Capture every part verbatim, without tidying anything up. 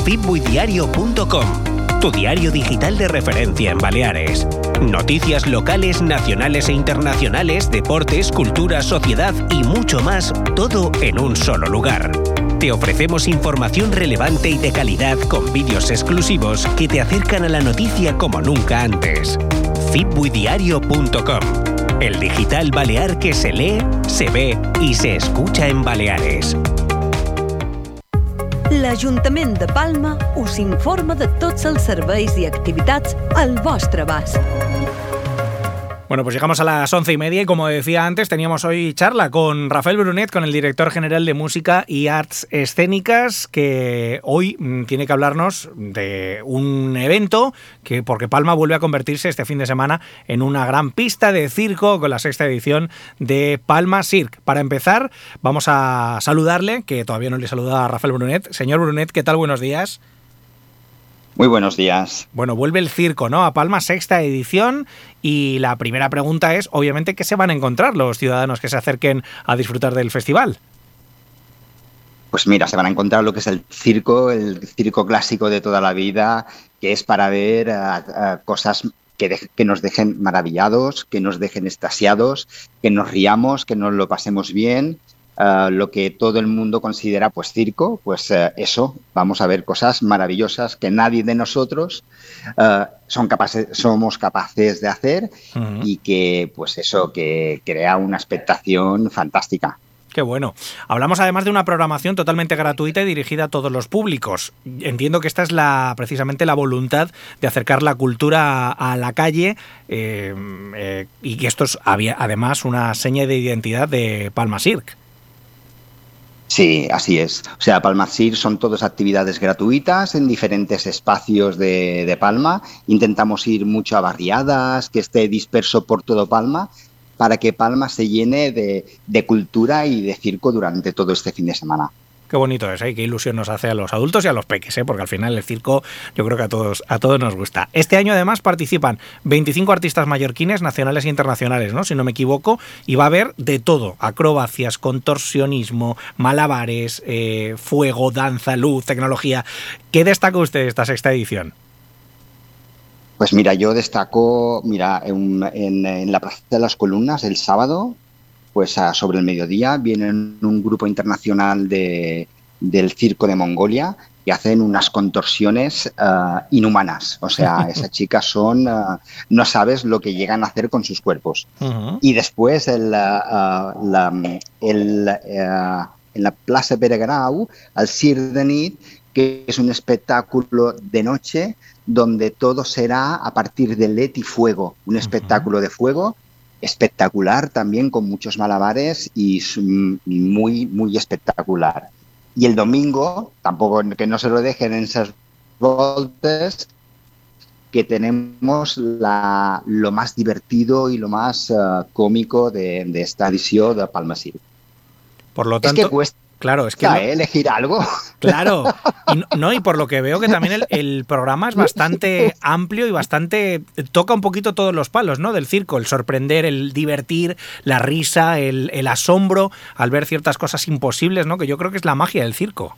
fitbuidiario punto com, tu diario digital de referencia en Baleares. Noticias locales, nacionales e internacionales, deportes, cultura, sociedad y mucho más, todo en un solo lugar. Te ofrecemos información relevante y de calidad con vídeos exclusivos que te acercan a la noticia como nunca antes. fitbuidiario punto com, el digital balear que se lee, se ve y se escucha en Baleares. L'Ajuntament de Palma us informa de tots els serveis i activitats al vostre abast. Bueno, pues llegamos a las once y media y como decía antes, teníamos hoy charla con Rafael Brunet, con el director general de Música y Arts Escénicas, que hoy mm, tiene que hablarnos de un evento que, porque Palma vuelve a convertirse este fin de semana en una gran pista de circo con la sexta edición de Palma Circ. Para empezar, vamos a saludarle, que todavía no le saluda a Rafael Brunet. Señor Brunet, ¿qué tal? Buenos días. Muy buenos días. Bueno, vuelve el circo, ¿no? A Palma, sexta edición, y la primera pregunta es, obviamente, ¿qué se van a encontrar los ciudadanos que se acerquen a disfrutar del festival? Pues mira, se van a encontrar lo que es el circo, el circo clásico de toda la vida, que es para ver uh, uh, cosas que, de- que nos dejen maravillados, que nos dejen extasiados, que nos riamos, que nos lo pasemos bien. Uh, lo que todo el mundo considera pues circo, pues uh, eso, vamos a ver cosas maravillosas que nadie de nosotros uh, son capaces, somos capaces de hacer Uh-huh. y que pues eso, que crea una expectación fantástica. Qué bueno. Hablamos además de una programación totalmente gratuita y dirigida a todos los públicos. Entiendo que esta es la precisamente la voluntad de acercar la cultura a, a la calle eh, eh, y que esto es había- además una seña de identidad de Palma Circ. Sí, así es. O sea, Palma Circ son todas actividades gratuitas en diferentes espacios de, de Palma. Intentamos ir mucho a barriadas, que esté disperso por todo Palma, para que Palma se llene de, de cultura y de circo durante todo este fin de semana. Qué bonito es, ¿eh? Qué ilusión nos hace a los adultos y a los peques, ¿eh? Porque al final el circo yo creo que a todos, a todos nos gusta. Este año además participan veinticinco artistas mallorquines, nacionales e internacionales, ¿no? Si no me equivoco, y va a haber de todo: acrobacias, contorsionismo, malabares, eh, fuego, danza, luz, tecnología. ¿Qué destaca usted de esta sexta edición? Pues mira, yo destaco, mira, en, en- en la Plaza de las Columnas el sábado, pues a- sobre el mediodía, viene un grupo internacional de, del circo de Mongolia que hacen unas contorsiones ah, inhumanas. O sea, esas chicas son, ah, no sabes lo que llegan a hacer con sus cuerpos. Uh-huh. Y después el, ah, ah, la, el, ah, en la Plaza Peregrau, al Cirque de Nit, que es un espectáculo de noche donde todo será a partir de L E D y fuego, un espectáculo de fuego espectacular también con muchos malabares y es mm, muy, muy espectacular. Y el domingo, tampoco que no se lo dejen en esas voltes, que tenemos la, lo más divertido y lo más eh, cómico de, de esta edición de Palma Circ. Por lo Es tanto, que cuesta claro, es que lo- eh, elegir algo. Claro, y no, no, y por lo que veo que también el, el programa es bastante amplio y bastante toca un poquito todos los palos, ¿no? Del circo, el sorprender, el divertir, la risa, el, el asombro al ver ciertas cosas imposibles, ¿no? Que yo creo que es la magia del circo.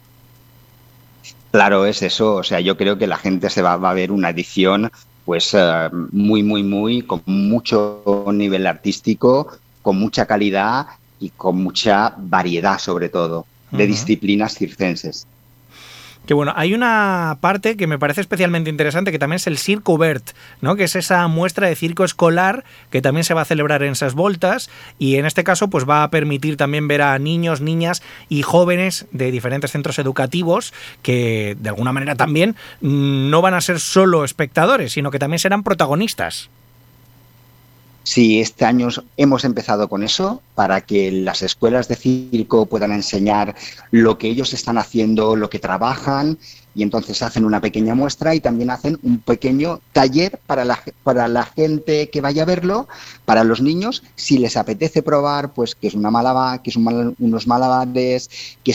Claro, es eso. O sea, yo creo que la gente se va, va a ver una edición pues eh, muy, muy, muy, con mucho nivel artístico, con mucha calidad y con mucha variedad, sobre todo, de Ujú. disciplinas circenses. Que bueno, hay una parte que me parece especialmente interesante, que también es el Circo Obert, ¿no? Que es esa muestra de circo escolar que también se va a celebrar en esas voltas, y en este caso pues va a permitir también ver a niños, niñas y jóvenes de diferentes centros educativos que de alguna manera también mm, no van a ser solo espectadores, sino que también serán protagonistas. Sí, este año hemos empezado con eso para que las escuelas de circo puedan enseñar lo que ellos están haciendo, lo que trabajan, y entonces hacen una pequeña muestra y también hacen un pequeño taller para la, para la gente que vaya a verlo, para los niños, si les apetece probar, pues que es una malabar, que es un mal- unos malabares, que